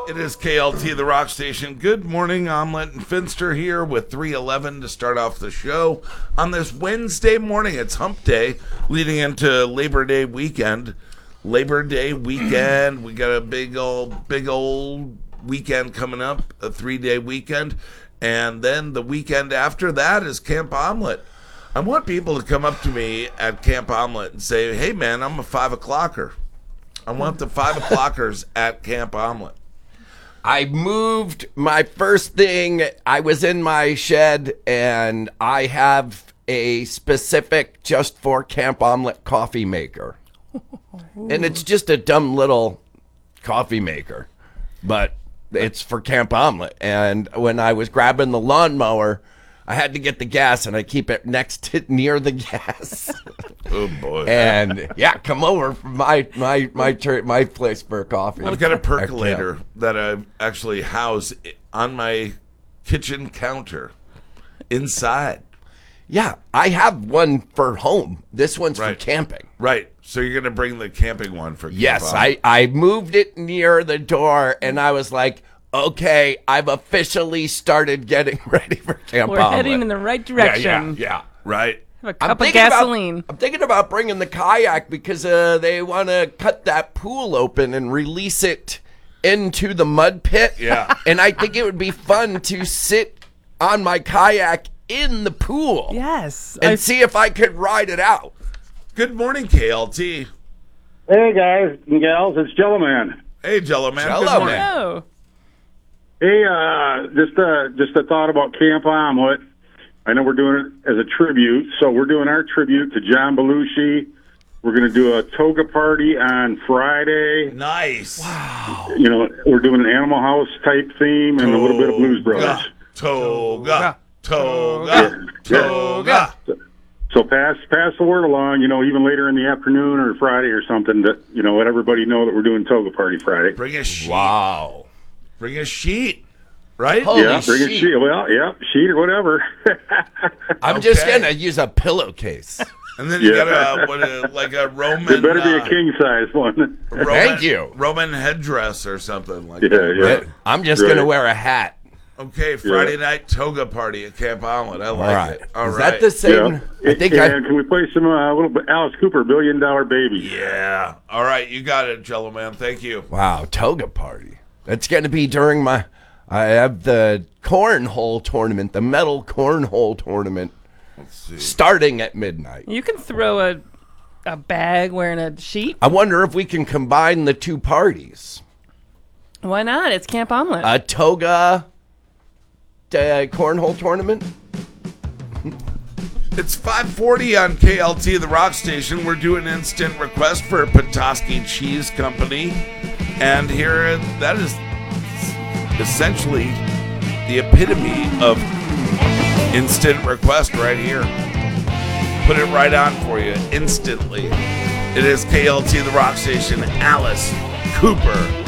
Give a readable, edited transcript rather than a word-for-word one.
It is KLT, the rock station. Good morning, Omelet and Finster here with 311 to start off the show. On this Wednesday morning, it's hump day, leading into Labor Day weekend. Labor Day weekend, we got a big old weekend coming up, a 3-day weekend. And then the weekend after that is Camp Omelet. I want people to come up to me at Camp Omelet and say, hey man, I'm a 5 o'clocker. I want the 5 o'clockers at Camp Omelet. I moved my first thing. I was in my shed, and I have a specific just for Camp Omelet coffee maker. And it's just a dumb little coffee maker, but it's for Camp Omelet. And when I was grabbing the lawnmower, I had to get the gas, and I keep it near the gas. Oh boy! And yeah, come over from my place for coffee. I've got a percolator that I actually house on my kitchen counter inside. Yeah, I have one for home. This one's Right. for camping. Right. So you're gonna bring the camping one for Camp Yes, Omelet. I moved it near the door, and I was like, okay, I've officially started getting ready for Camp We're Omelet. heading in the right direction. Yeah. Right. Have a cup of gasoline. I'm thinking about bringing the kayak because they want to cut that pool open and release it into the mud pit. Yeah. And I think it would be fun to sit on my kayak in the pool. Yes. And see if I could ride it out. Good morning, KLT. Hey guys and gals, it's Jello Man. Hey, Jello Man. Jello Good morning. Man. Oh. Hey, just a thought about Camp Omelet. I know we're doing it as a tribute, so we're doing our tribute to John Belushi. We're going to do a toga party on Friday. Nice. You know, we're doing an Animal House type theme and a little bit of Blues Brothers. Toga. Toga. So pass the word along. You know, even later in the afternoon or Friday or something, that let everybody know that we're doing toga party Friday. Bring a sheet. Wow. Bring a sheet. Right? Holy Yeah, bring a sheet. sheet. Well, yeah, sheet or whatever. I'm just Okay. going to use a pillowcase. And then you Yeah. got like a Roman. It better be a king size one. Roman, Thank you. Roman headdress or something like Yeah, that. yeah. I'm just Right. going to wear a hat. Okay, Friday night toga party at Camp Omelet. I like All right. it. All Is right. that the same? Yeah. I think and can we play some little bit Alice Cooper, $1 Billion Baby? Yeah. All right, you got it, Jello Man. Thank you. Wow, toga party. That's going to be during I have the cornhole tournament, the metal cornhole tournament, starting at midnight. You can throw a bag wearing a sheet. I wonder if we can combine the two parties. Why not? It's Camp Omelet. A toga cornhole tournament? It's 5:40 on KLT, the rock station. We're doing instant request for Petoskey Cheese Company. And here, that is essentially the epitome of instant request right here. Put it right on for you instantly. It is KLT, the rock station. Alice Cooper.